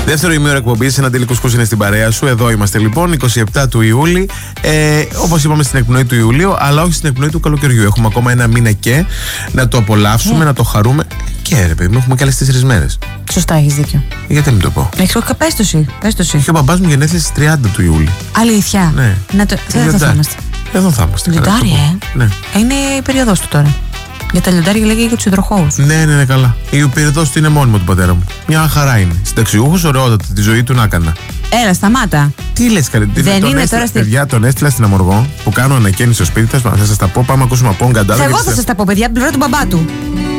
Δεύτερο ημίωρο εκπομπής, ένα τελικό σκούς είναι στην παρέα σου. Εδώ είμαστε λοιπόν, 27 του Ιούλη. Όπως είπαμε, στην εκπνοή του Ιουλίου, αλλά όχι στην εκπνοή του καλοκαιριού. Έχουμε ακόμα ένα μήνα και να το απολαύσουμε, να το χαρούμε. Και ρε παιδί μου, έχουμε και άλλες 4 μέρες. Σωστά, έχεις δίκιο. Γιατί μην το πω. Πες το εσύ. Και ο μπαμπάς μου γενέθλια στις 30 του Ιούλη. Αλήθεια. Ναι. Δεν θα είμαστε. Εδώ θα είμαστε. Λιοντάρι, Ναι. Είναι η περίοδος του τώρα. Για τα λιοντάρια λέγεται για τους υδροχόους. Ναι, καλά. Η περίοδος του είναι μόνιμο του πατέρα μου. Μια χαρά είναι. Συνταξιούχος, ωραιότατα. Τη ζωή του να έκανα. Έλα, σταμάτα. Τι λες, καλή. Δεν είναι τώρα στην. Παιδιά, τον έστειλα στην Αμοργό που κάνω ανακαίνιση στο σπίτι. Θα σας τα πω. Πάμε να ακούσουμε από γκαντάδο. Εγώ θα σας τα πω, παιδιά, από την πλευρά του μπαμπά του.